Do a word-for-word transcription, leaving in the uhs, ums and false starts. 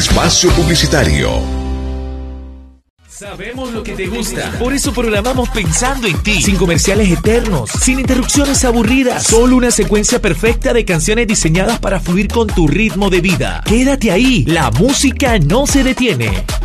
Espacio Publicitario. Sabemos lo que te gusta, por eso programamos pensando en ti. Sin comerciales eternos, sin interrupciones aburridas, solo una secuencia perfecta de canciones diseñadas para fluir con tu ritmo de vida. Quédate ahí, la música no se detiene.